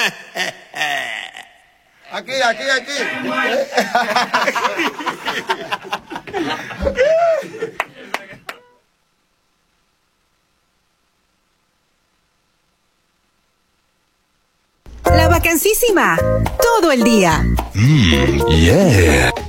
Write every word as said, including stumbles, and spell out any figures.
Aquí, aquí, aquí. La vacancísima, todo el día. Mmm, yeah.